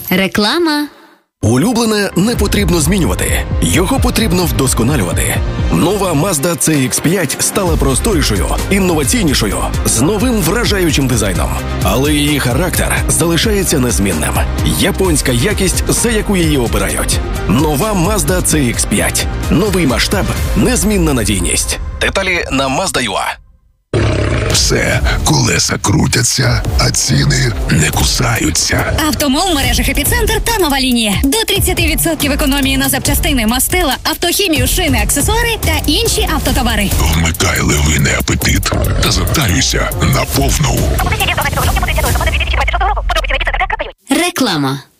Реклама. Улюблене не потрібно змінювати. Його потрібно вдосконалювати. Нова Mazda CX-5 стала просторішою, інноваційнішою, з новим вражаючим дизайном. Але її характер залишається незмінним. Японська якість, за яку її обирають. Нова Mazda CX-5. Новий масштаб, незмінна надійність. Деталі на Mazda.ua. Все, колеса крутяться, а ціни не кусаються. Автомол в мережах «Епіцентр» та «Нова лінія». До 30% економії на запчастини, мастила, автохімію, шини, аксесуари та інші автотовари. Вмикай левиний апетит та затарюйся на повну. Реклама.